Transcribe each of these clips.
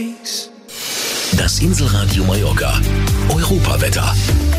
Das Inselradio Mallorca. Europawetter.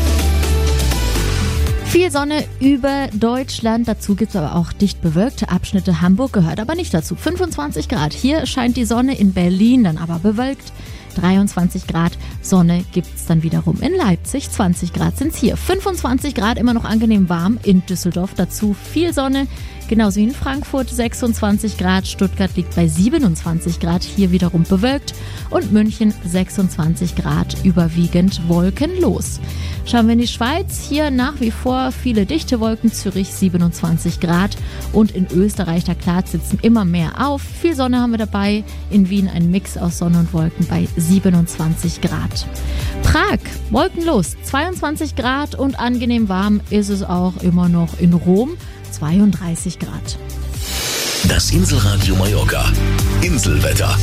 Viel Sonne über Deutschland, dazu gibt es aber auch dicht bewölkte Abschnitte. Hamburg gehört aber nicht dazu. 25 Grad, hier scheint die Sonne, in Berlin dann aber bewölkt. 23 Grad Sonne gibt es dann wiederum in Leipzig, 20 Grad sind es hier. 25 Grad immer noch angenehm warm in Düsseldorf, dazu viel Sonne, genauso wie in Frankfurt 26 Grad, Stuttgart liegt bei 27 Grad, hier wiederum bewölkt und München 26 Grad, überwiegend wolkenlos. Schauen wir in die Schweiz, hier nach wie vor viele dichte Wolken, Zürich 27 Grad und in Österreich, da klart sitzen immer mehr auf. Viel Sonne haben wir dabei, in Wien ein Mix aus Sonne und Wolken bei 27 Grad. Prag, wolkenlos, 22 Grad und angenehm warm ist es auch immer noch in Rom, 32 Grad. Das Inselradio Mallorca. Inselwetter.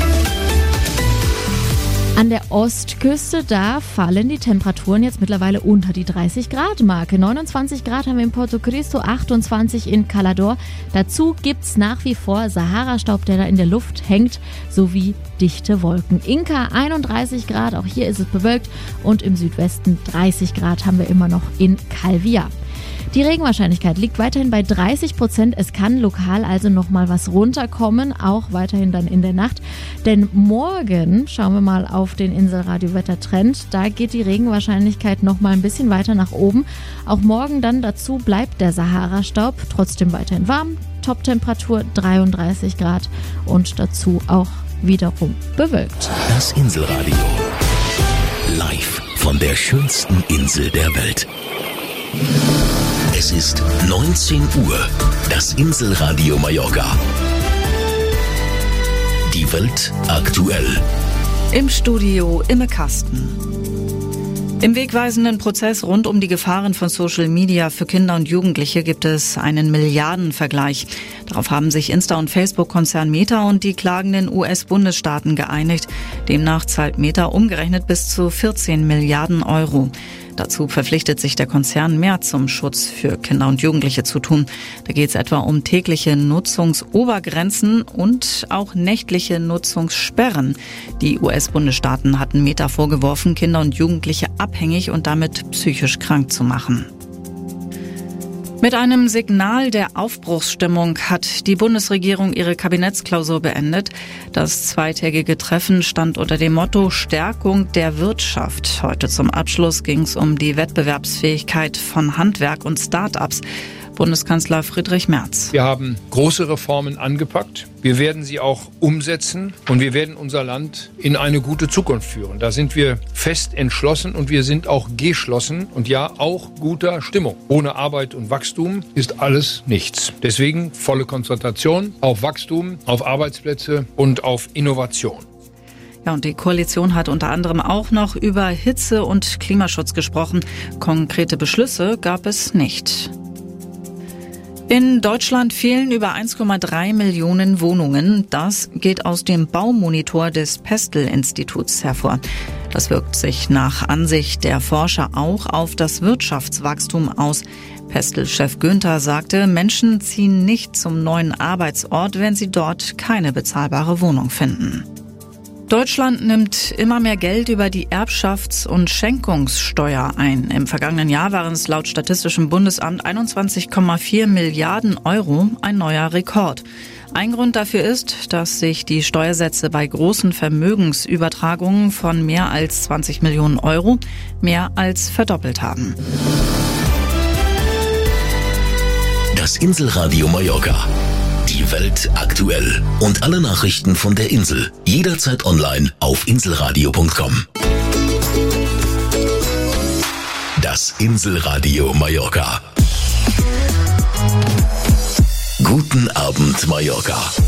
An der Ostküste, da fallen die Temperaturen jetzt mittlerweile unter die 30-Grad-Marke. 29 Grad haben wir in Porto Cristo, 28 in Calador. Dazu gibt's nach wie vor Sahara-Staub, der da in der Luft hängt, sowie dichte Wolken. Inka 31 Grad, auch hier ist es bewölkt. Und im Südwesten 30 Grad haben wir immer noch in Calvia. Die Regenwahrscheinlichkeit liegt weiterhin bei 30%. Es kann lokal also nochmal was runterkommen, auch weiterhin dann in der Nacht. Denn morgen, schauen wir mal auf den Inselradio-Wettertrend, da geht die Regenwahrscheinlichkeit nochmal ein bisschen weiter nach oben. Auch morgen dann dazu bleibt der Sahara-Staub, trotzdem weiterhin warm. Toptemperatur 33 Grad und dazu auch wiederum bewölkt. Das Inselradio. Live von der schönsten Insel der Welt. Es ist 19 Uhr. Das Inselradio Mallorca. Die Welt aktuell. Im Studio Imme Kasten. Im wegweisenden Prozess rund um die Gefahren von Social Media für Kinder und Jugendliche gibt es einen Milliardenvergleich. Darauf haben sich Insta- und Facebook-Konzern Meta und die klagenden US-Bundesstaaten geeinigt. Demnach zahlt Meta umgerechnet bis zu 14 Milliarden Euro. Dazu verpflichtet sich der Konzern, mehr zum Schutz für Kinder und Jugendliche zu tun. Da geht es etwa um tägliche Nutzungsobergrenzen und auch nächtliche Nutzungssperren. Die US-Bundesstaaten hatten Meta vorgeworfen, Kinder und Jugendliche abhängig und damit psychisch krank zu machen. Mit einem Signal der Aufbruchsstimmung hat die Bundesregierung ihre Kabinettsklausur beendet. Das zweitägige Treffen stand unter dem Motto Stärkung der Wirtschaft. Heute zum Abschluss ging es um die Wettbewerbsfähigkeit von Handwerk und Start-ups. Bundeskanzler Friedrich Merz. Wir haben große Reformen angepackt. Wir werden sie auch umsetzen und wir werden unser Land in eine gute Zukunft führen. Da sind wir fest entschlossen und wir sind auch geschlossen und ja, auch guter Stimmung. Ohne Arbeit und Wachstum ist alles nichts. Deswegen volle Konzentration auf Wachstum, auf Arbeitsplätze und auf Innovation. Ja, und die Koalition hat unter anderem auch noch über Hitze- und Klimaschutz gesprochen. Konkrete Beschlüsse gab es nicht. In Deutschland fehlen über 1,3 Millionen Wohnungen. Das geht aus dem Baumonitor des Pestel-Instituts hervor. Das wirkt sich nach Ansicht der Forscher auch auf das Wirtschaftswachstum aus. Pestel-Chef Günther sagte, Menschen ziehen nicht zum neuen Arbeitsort, wenn sie dort keine bezahlbare Wohnung finden. Deutschland nimmt immer mehr Geld über die Erbschafts- und Schenkungssteuer ein. Im vergangenen Jahr waren es laut Statistischem Bundesamt 21,4 Milliarden Euro, ein neuer Rekord. Ein Grund dafür ist, dass sich die Steuersätze bei großen Vermögensübertragungen von mehr als 20 Millionen Euro mehr als verdoppelt haben. Das Inselradio Mallorca. Die Welt aktuell und alle Nachrichten von der Insel jederzeit online auf inselradio.com. Das Inselradio Mallorca. Guten Abend, Mallorca.